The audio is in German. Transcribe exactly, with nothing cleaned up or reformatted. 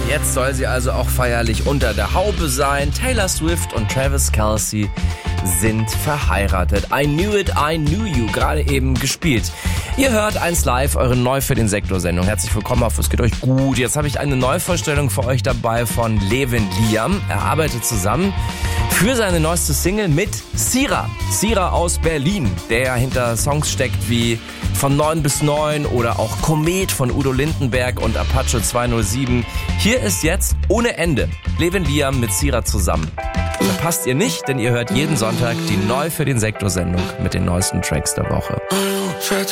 Jetzt soll sie also auch feierlich unter der Haube sein. Taylor Swift und Travis Kelce sind verheiratet. I Knew It, I Knew You, gerade eben gespielt. Ihr hört eins live, eure Neu für den Sektor-Sendung. Herzlich willkommen, auf es geht euch gut. Jetzt habe ich eine Neuvorstellung für euch dabei von Levin Liam. Er arbeitet zusammen für seine neueste Single mit Sira. Sira aus Berlin, der hinter Songs steckt wie Von neun bis neun oder auch Komet von Udo Lindenberg und Apache zweihundertsieben. Hier ist jetzt ohne Ende Levin Liam mit Sira zusammen. Verpasst ihr nicht, denn ihr hört jeden Sonntag die Neu für den Sektor-Sendung mit den neuesten Tracks der Woche.